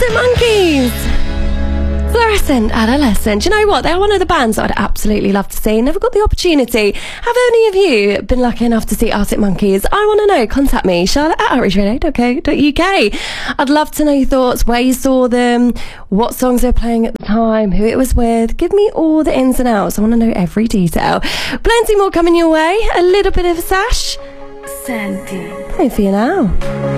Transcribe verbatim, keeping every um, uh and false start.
Arctic Monkeys. Fluorescent Adolescent. Do you know what? They're one of the bands that I'd absolutely love to see. Never got the opportunity. Have any of you been lucky enough to see Arctic Monkeys? I want to know. Contact me, Charlotte at outreach radio dot co dot uk. I'd love to know your thoughts, where you saw them, what songs they were playing at the time, who it was with. Give me all the ins and outs. I want to know every detail. Plenty more coming your way. A little bit of a sash. Senti. Playing for you now.